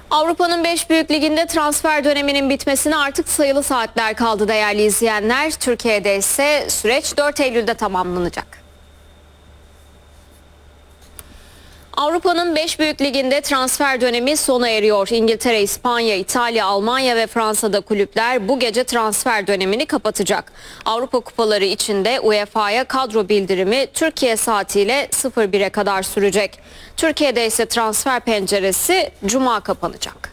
Avrupa'nın 5 büyük liginde transfer döneminin bitmesine artık sayılı saatler kaldı değerli izleyenler. Türkiye'de ise süreç 4 Eylül'de tamamlanacak. Avrupa'nın 5 büyük liginde transfer dönemi sona eriyor. İngiltere, İspanya, İtalya, Almanya ve Fransa'da kulüpler bu gece transfer dönemini kapatacak. Avrupa kupaları içinde UEFA'ya kadro bildirimi Türkiye saatiyle 01'e kadar sürecek. Türkiye'de ise transfer penceresi Cuma kapanacak.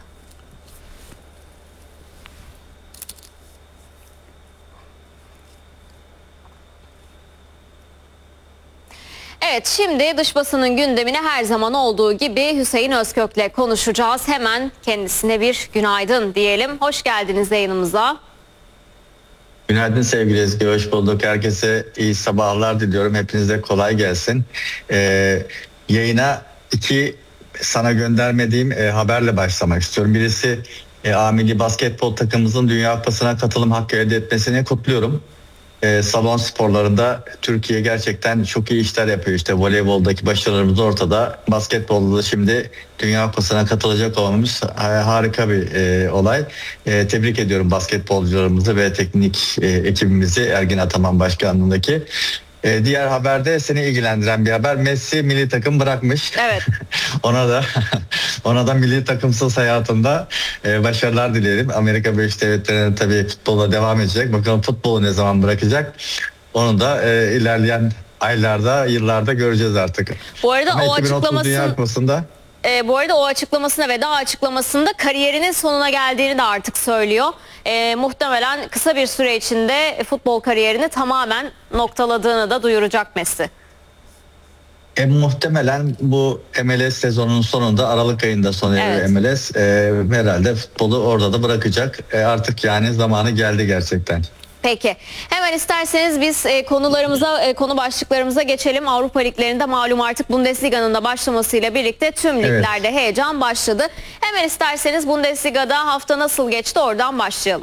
Evet, şimdi dış basının gündemini her zaman olduğu gibi Hüseyin Özkök'le konuşacağız. Hemen kendisine bir günaydın diyelim. Hoş geldiniz yayınımıza. Günaydın sevgili Ezgi, hoş bulduk. Herkese iyi sabahlar diliyorum. Hepinize kolay gelsin. Yayına iki sana göndermediğim haberle başlamak istiyorum. Birisi A Milli Basketbol takımımızın Dünya Kupası'na katılım hakkı elde etmesini kutluyorum. Salon sporlarında Türkiye gerçekten çok iyi işler yapıyor. İşte voleyboldaki başarılarımız ortada. Basketbolda da şimdi Dünya Kupası'na katılacak olmamız harika bir olay. Tebrik ediyorum basketbolcularımızı ve teknik ekibimizi, Ergin Ataman Başkanlığındaki. Diğer haberde seni ilgilendiren bir haber. Messi milli takım bırakmış. Evet. ona da milli takımsız hayatında başarılar dilerim. Amerika Birleşik Devletleri'ne tabii futbola devam edecek. Bakalım futbolu ne zaman bırakacak. Onu da ilerleyen aylarda, yıllarda göreceğiz artık. Bu arada Ama o 2030 Dünya Kupası'nda o açıklamasında, veda açıklamasında kariyerinin sonuna geldiğini de artık söylüyor. Muhtemelen kısa bir süre içinde futbol kariyerini tamamen noktaladığını da duyuracak Messi. Muhtemelen bu MLS sezonunun sonunda, Aralık ayında sona eriyor. Evet. MLS herhalde futbolu orada da bırakacak. Artık yani zamanı geldi gerçekten. Peki. Hemen isterseniz biz konu başlıklarımıza geçelim. Avrupa liglerinde malum artık Bundesliga'nın da başlamasıyla birlikte tüm liglerde heyecan başladı. Hemen isterseniz Bundesliga'da hafta nasıl geçti oradan başlayalım.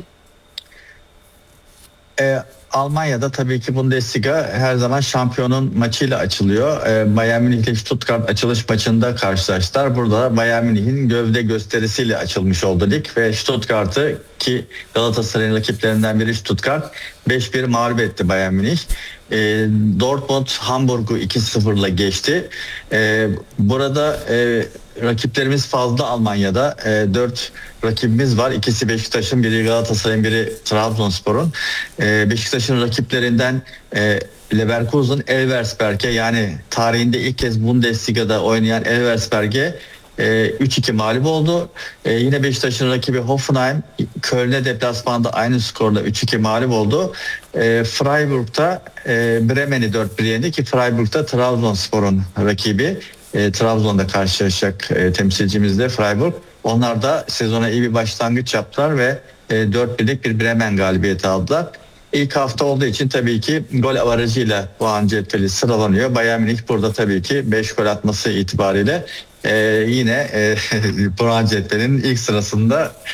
Almanya'da tabii ki Bundesliga her zaman şampiyonun maçıyla açılıyor. Bayern Münih ile Stuttgart açılış maçında karşılaştılar. Burada Bayern Münih'in gövde gösterisiyle açılmış oldu lig ve Stuttgart'ı, ki Galatasaray'ın rakiplerinden biri Stuttgart, 5-1 mağlup etti Bayern Münih. Dortmund Hamburg'u 2-0'la geçti. Burada rakiplerimiz fazla Almanya'da. 4 rakibimiz var. İkisi Beşiktaş'ın, biri Galatasaray'ın, biri Trabzonspor'un. Beşiktaş'ın rakiplerinden Leverkusen Elversberg'e, yani tarihinde ilk kez Bundesliga'da oynayan Elversberg'e 3-2 mağlup oldu. Yine Beşiktaş'ın rakibi Hoffenheim Köln'e deplasmanda aynı skorla 3-2 mağlup oldu. Freiburg'da Bremen'i 4-1 yendi, ki Freiburg'da Trabzonspor'un rakibi. Trabzon'da karşılaşacak temsilcimiz de Freiburg. Onlar da sezona iyi bir başlangıç yaptılar ve 4-1'lik bir Bremen galibiyeti aldılar. İlk hafta olduğu için tabii ki gol avarajıyla puan cetveli sıralanıyor. Bayern Münih burada tabii ki 5 gol atması itibariyle yine puan cetvelinin ilk sırasında